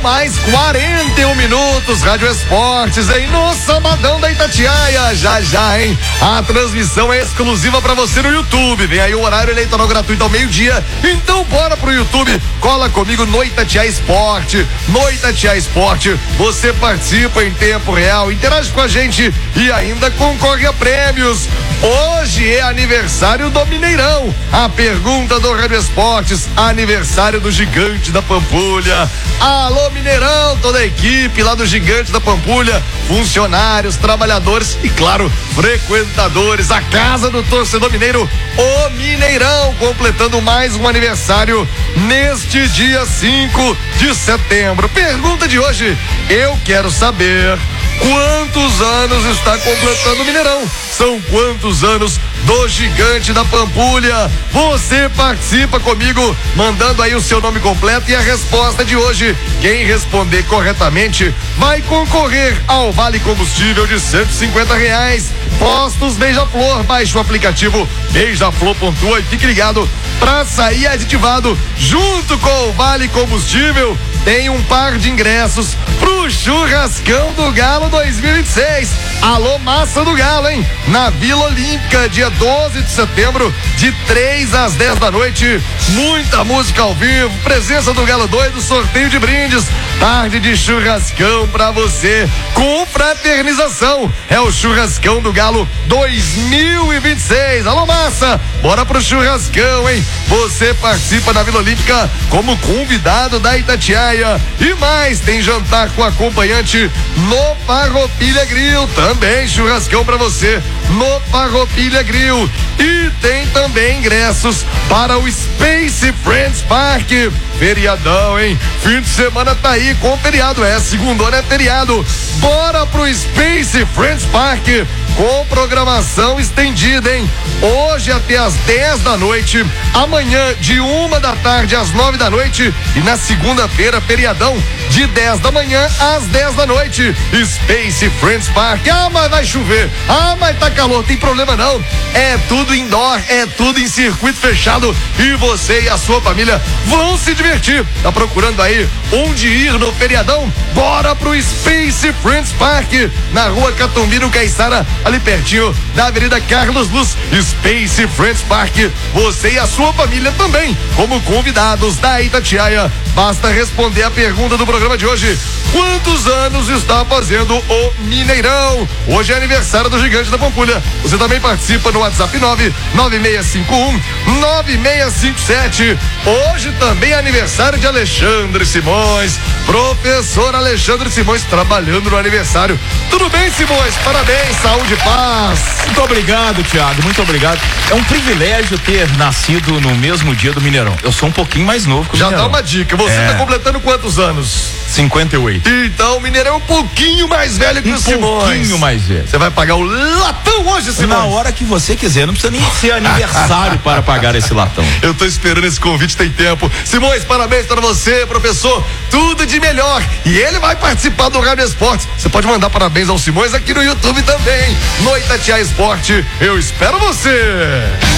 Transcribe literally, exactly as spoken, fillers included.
mais quarenta e um minutos, Rádio Esportes, hein? No Sabadão da Itatiaia, já já, hein? A transmissão é exclusiva pra você no YouTube, vem aí o horário eleitoral gratuito ao meio-dia, então bora pro YouTube, cola comigo no Itatiaia Esporte, no Itatiaia Esporte, você participa em tempo real, interage com a gente e ainda concorre a prêmios. Hoje é aniversário do Mineirão, a pergunta do Rádio Esportes, aniversário do Gigante da Pampulha. Alô Mineirão, toda a equipe lá do Gigante da Pampulha, funcionários, trabalhadores e claro, frequentadores, a casa do torcedor mineiro, o Mineirão, completando mais um aniversário neste dia cinco de setembro. Pergunta de hoje, eu quero saber quantos anos está completando o Mineirão? São quantos anos do Gigante da Pampulha? Você participa comigo, mandando aí o seu nome completo e a resposta de hoje. Quem responder corretamente vai concorrer ao Vale Combustível de cento e cinquenta reais. Postos Beija-Flor, baixe o aplicativo Beija-Flor, pontua e fique ligado pra sair aditivado. Junto com o Vale Combustível, tem um par de ingressos pro Churrascão do Galo dois mil e vinte e seis. Alô, Massa do Galo, hein? Na Vila Olímpica, dia doze de setembro, de três às dez da noite. Muita música ao vivo, presença do Galo Doido, sorteio de brindes, tarde de churrascão pra você, com fraternização. É o Churrascão do Galo dois mil e vinte e seis. Alô, Massa, bora pro churrascão, hein? Você participa na Vila Olímpica como convidado da Itatiaia. E mais, tem jantar com acompanhante no Farroupilha Grill. Também churrascão pra você no Farroupilha Grill. E tem também ingressos para o Space Friends Park. Feriadão, hein? Fim de semana tá aí com feriado, é segundona é feriado. Bora pro Space Friends Park com programação estendida, hein? Hoje até às dez da noite, amanhã de uma da tarde às nove da noite e na segunda-feira, feriadão, de dez da manhã às dez da noite. Space Friends Park. Ah, mas vai chover. Ah, mas tá calor. Tem problema não. É tudo indoor, é tudo em circuito fechado e você e a sua família vão se divertir. Tá procurando aí onde ir no feriadão? Bora pro Space Friends Park, na rua Catumbino Caiçara, ali pertinho da Avenida Carlos Luz. Space Friends Park, você e a sua família também como convidados da Itatiaia. Basta responder a pergunta do programa de hoje: quantos anos está fazendo o Mineirão? Hoje é aniversário do Gigante da Pampulha. Você também participa no WhatsApp nove nove seis cinco um nove seis cinco sete. Hoje também é aniversário de Alexandre Simões, professor Alexandre Simões, trabalhando no aniversário. Tudo bem, Simões? Parabéns, saúde e paz. Muito obrigado, Thiago, muito obrigado. É um privilégio ter nascido no mesmo dia do Mineirão. Eu sou um pouquinho mais novo que o Já Mineirão. dá uma dica, você É. tá completando quantos anos? cinquenta e oito. Então o Mineirão é um pouquinho mais velho que Um o Simões. pouquinho mais velho. Você vai pagar o latão hoje, Simões? Na hora que você quiser, não precisa nem ser aniversário para pagar esse latão. Eu tô esperando esse convite, tem tempo. Simões, parabéns para você, professor. Tudo de melhor. E ele vai participar do Rádio Esportes. Você pode mandar parabéns ao Simões aqui no YouTube também. No Itatiaia Esporte, eu espero você.